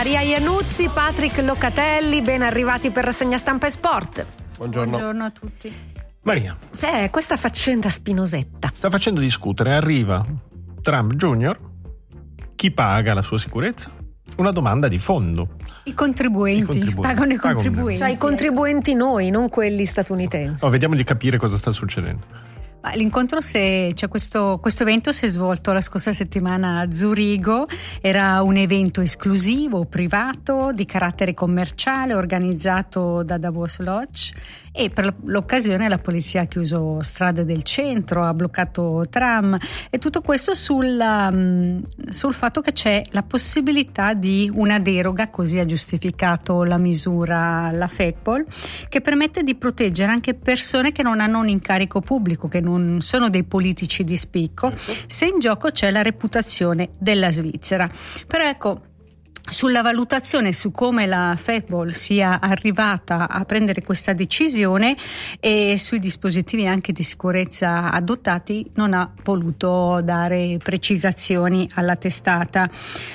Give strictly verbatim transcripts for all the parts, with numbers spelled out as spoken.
Maria Iannuzzi, Patrick Locatelli, ben arrivati per Rassegna Stampa e Sport. Buongiorno. Buongiorno a tutti. Maria. Eh, questa faccenda spinosetta. Sta facendo discutere, arriva Trump Junior, chi paga la sua sicurezza? Una domanda di fondo. I contribuenti, I contribuenti. pagano i Pagano. contribuenti. Cioè i contribuenti noi, non quelli statunitensi. Oh, vediamo di capire cosa sta succedendo. L'incontro, se, cioè questo, questo evento si è svolto la scorsa settimana a Zurigo. Era un evento esclusivo, privato, di carattere commerciale, organizzato da Davos Lodge, e per l'occasione la polizia ha chiuso strade del centro, ha bloccato tram, e tutto questo sul, um, sul fatto che c'è la possibilità di una deroga, così ha giustificato la misura la Fedpol, che permette di proteggere anche persone che non hanno un incarico pubblico, che non non sono dei politici di spicco, se in gioco c'è la reputazione della Svizzera. Però ecco, sulla valutazione su come la Fedpol sia arrivata a prendere questa decisione e sui dispositivi anche di sicurezza adottati non ha voluto dare precisazioni alla testata.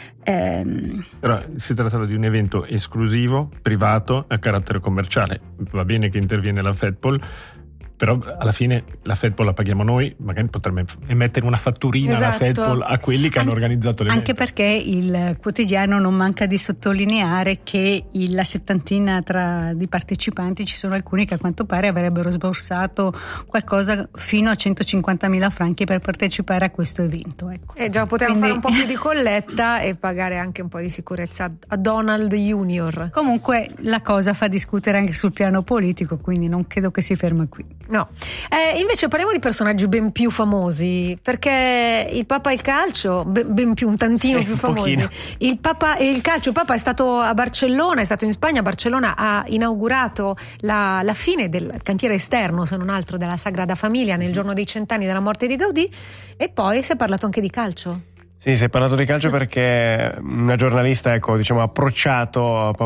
Ehm... Però si tratta di un evento esclusivo, privato, a carattere commerciale. Va bene che interviene la Fedpol, però alla fine la Fedpol la paghiamo noi, magari potrebbe emettere una fatturina alla esatto. Fedpol a quelli che An- hanno organizzato l'evento. Anche perché il quotidiano non manca di sottolineare che il, la settantina tra di partecipanti, ci sono alcuni che a quanto pare avrebbero sborsato qualcosa fino a centocinquantamila franchi per partecipare a questo evento. Ecco. E eh già potevano Quindi... fare un po' più di colletta e pagare anche un po' di sicurezza a Donald Junior. Comunque la cosa fa discutere anche sul piano politico, quindi non credo che si ferma qui. No, eh, invece parliamo di personaggi ben più famosi, perché il Papa e il calcio, ben, ben più un tantino eh, più un famosi. pochino. Il Papa e il calcio, il Papa è stato a Barcellona, è stato in Spagna. Barcellona ha inaugurato la, la fine del cantiere esterno, se non altro, della Sagrada Famiglia nel giorno dei cent'anni della morte di Gaudì, e poi si è parlato anche di calcio. Sì, si è parlato di calcio perché una giornalista, ecco, diciamo, ha approcciato